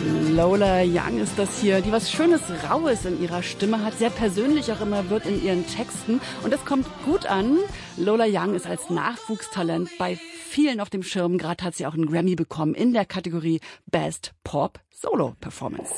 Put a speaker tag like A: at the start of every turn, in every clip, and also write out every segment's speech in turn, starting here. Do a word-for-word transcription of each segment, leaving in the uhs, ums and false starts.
A: Lola Young ist das hier, die was Schönes, Raues in ihrer Stimme hat, sehr persönlich auch immer wird in ihren Texten. Und das kommt gut an. Lola Young ist als Nachwuchstalent bei vielen auf dem Schirm. Gerade hat sie auch einen Grammy bekommen in der Kategorie Best Pop Solo Performance.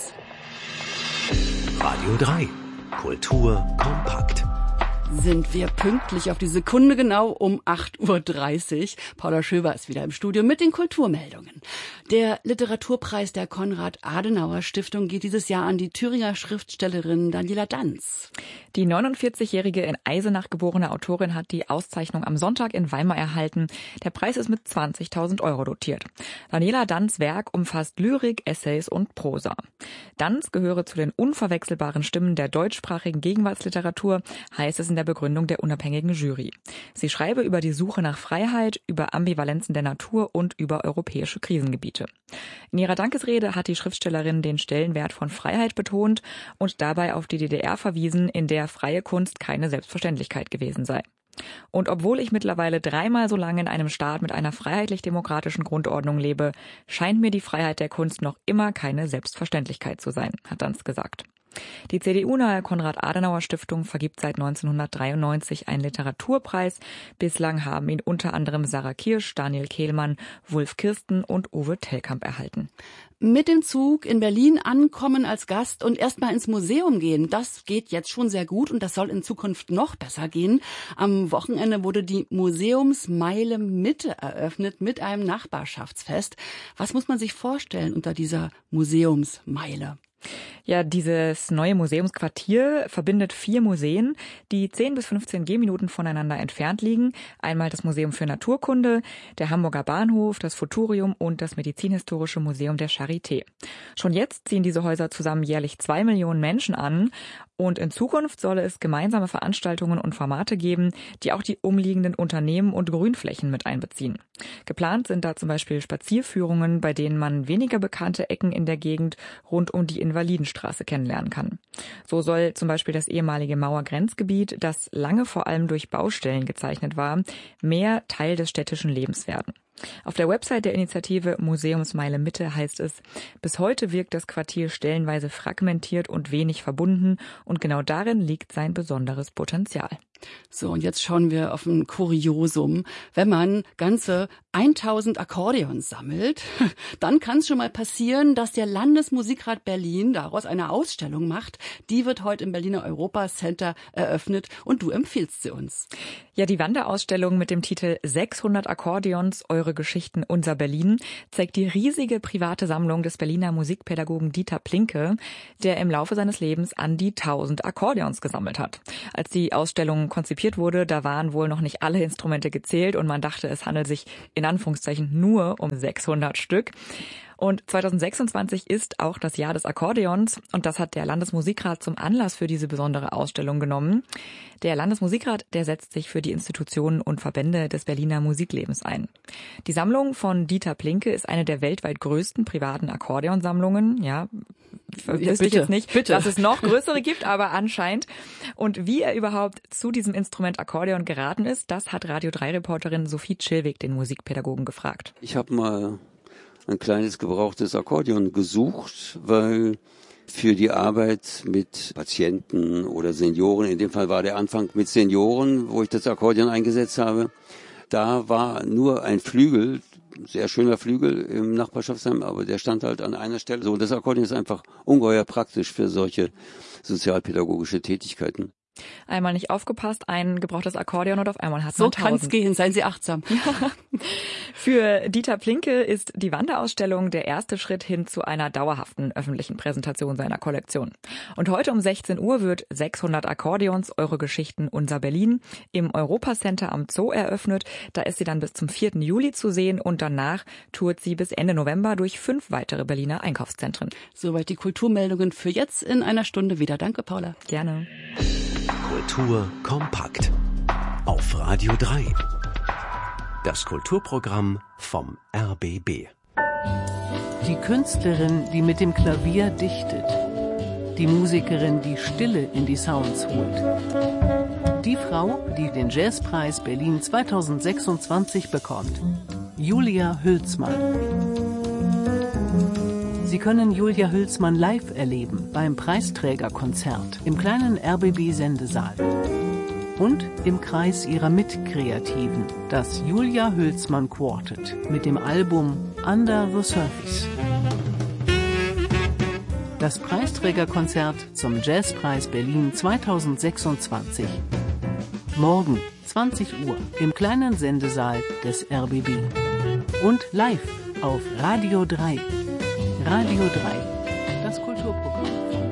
B: Radio drei. Kultur kompakt.
A: Sind wir pünktlich auf die Sekunde genau um acht Uhr dreißig. Paula Schöber ist wieder im Studio mit den Kulturmeldungen. Der Literaturpreis der Konrad-Adenauer-Stiftung geht dieses Jahr an die Thüringer Schriftstellerin Daniela Danz.
C: Die neunundvierzig-jährige in Eisenach geborene Autorin hat die Auszeichnung am Sonntag in Weimar erhalten. Der Preis ist mit zwanzigtausend Euro dotiert. Daniela Danz' Werk umfasst Lyrik, Essays und Prosa. Danz gehöre zu den unverwechselbaren Stimmen der deutschsprachigen Gegenwartsliteratur, heißt es in der Begründung der unabhängigen Jury. Sie schreibe über die Suche nach Freiheit, über Ambivalenzen der Natur und über europäische Krisengebiete. In ihrer Dankesrede hat die Schriftstellerin den Stellenwert von Freiheit betont und dabei auf die D D R verwiesen, in der freie Kunst keine Selbstverständlichkeit gewesen sei. Und obwohl ich mittlerweile dreimal so lange in einem Staat mit einer freiheitlich-demokratischen Grundordnung lebe, scheint mir die Freiheit der Kunst noch immer keine Selbstverständlichkeit zu sein, hat Danz gesagt. Die C D U-nahe Konrad-Adenauer-Stiftung vergibt seit neunzehnhundertdreiundneunzig einen Literaturpreis. Bislang haben ihn unter anderem Sarah Kirsch, Daniel Kehlmann, Wulf Kirsten und Uwe Tellkamp erhalten.
A: Mit dem Zug in Berlin ankommen als Gast und erstmal ins Museum gehen. Das geht jetzt schon sehr gut und das soll in Zukunft noch besser gehen. Am Wochenende wurde die Museumsmeile Mitte eröffnet mit einem Nachbarschaftsfest. Was muss man sich vorstellen unter dieser Museumsmeile?
C: Ja, dieses neue Museumsquartier verbindet vier Museen, die zehn bis fünfzehn Gehminuten voneinander entfernt liegen. Einmal das Museum für Naturkunde, der Hamburger Bahnhof, das Futurium und das Medizinhistorische Museum der Charité. Schon jetzt ziehen diese Häuser zusammen jährlich zwei Millionen Menschen an. Und in Zukunft solle es gemeinsame Veranstaltungen und Formate geben, die auch die umliegenden Unternehmen und Grünflächen mit einbeziehen. Geplant sind da zum Beispiel Spazierführungen, bei denen man weniger bekannte Ecken in der Gegend rund um die Invalidenstraße kennenlernen kann. So soll zum Beispiel das ehemalige Mauergrenzgebiet, das lange vor allem durch Baustellen gezeichnet war, mehr Teil des städtischen Lebens werden. Auf der Website der Initiative Museumsmeile Mitte heißt es, bis heute wirkt das Quartier stellenweise fragmentiert und wenig verbunden und genau darin liegt sein besonderes Potenzial.
A: So, und jetzt schauen wir auf ein Kuriosum. Wenn man ganze tausend Akkordeons sammelt, dann kann es schon mal passieren, dass der Landesmusikrat Berlin daraus eine Ausstellung macht. Die wird heute im Berliner Europa Center eröffnet und du empfiehlst sie uns.
C: Ja, die Wanderausstellung mit dem Titel sechshundert Akkordeons, eure Geschichten, unser Berlin zeigt die riesige private Sammlung des Berliner Musikpädagogen Dieter Plinke, der im Laufe seines Lebens an die tausend Akkordeons gesammelt hat. Als die Ausstellung konzipiert wurde, da waren wohl noch nicht alle Instrumente gezählt und man dachte, es handelt sich in Anführungszeichen nur um sechshundert Stück. Und zweitausendsechsundzwanzig ist auch das Jahr des Akkordeons und das hat der Landesmusikrat zum Anlass für diese besondere Ausstellung genommen. Der Landesmusikrat, der setzt sich für die Institutionen und Verbände des Berliner Musiklebens ein. Die Sammlung von Dieter Plinke ist eine der weltweit größten privaten Akkordeonsammlungen. Ja,
A: ja
C: wüsste ich jetzt nicht,
A: bitte.
C: dass es noch größere gibt, aber anscheinend. Und wie er überhaupt zu diesem Instrument Akkordeon geraten ist, das hat Radio drei Reporterin Sophie Chilwig den Musikpädagogen gefragt.
D: Ich habe mal ein kleines gebrauchtes Akkordeon gesucht, weil für die Arbeit mit Patienten oder Senioren, in dem Fall war der Anfang mit Senioren, wo ich das Akkordeon eingesetzt habe, da war nur ein Flügel, sehr schöner Flügel im Nachbarschaftsheim, aber der stand halt an einer Stelle. So, das Akkordeon ist einfach ungeheuer praktisch für solche sozialpädagogische Tätigkeiten.
C: Einmal nicht aufgepasst, ein gebrauchtes Akkordeon und auf einmal hat
A: man
C: man tausend.
A: So kann's gehen, seien Sie achtsam.
C: Ja. Für Dieter Plinke ist die Wanderausstellung der erste Schritt hin zu einer dauerhaften öffentlichen Präsentation seiner Kollektion. Und heute um sechzehn Uhr wird sechshundert Akkordeons, eure Geschichten, unser Berlin im Europa Center am Zoo eröffnet. Da ist sie dann bis zum vierten Juli zu sehen und danach tourt sie bis Ende November durch fünf weitere Berliner Einkaufszentren.
A: Soweit die Kulturmeldungen für jetzt in einer Stunde wieder. Danke, Paula.
C: Gerne.
B: Kultur kompakt. Auf Radio drei. Das Kulturprogramm vom R B B.
E: Die Künstlerin, die mit dem Klavier dichtet. Die Musikerin, die Stille in die Sounds holt. Die Frau, die den Jazzpreis Berlin zweitausendsechsundzwanzig bekommt. Julia Hülsmann. Sie können Julia Hülsmann live erleben beim Preisträgerkonzert im kleinen R B B-Sendesaal. Und im Kreis ihrer Mitkreativen, das Julia Hülsmann Quartet mit dem Album Under the Surface. Das Preisträgerkonzert zum Jazzpreis Berlin zweitausendsechsundzwanzig. Morgen, zwanzig Uhr, im kleinen Sendesaal des R B B. Und live auf Radio drei. Radio drei.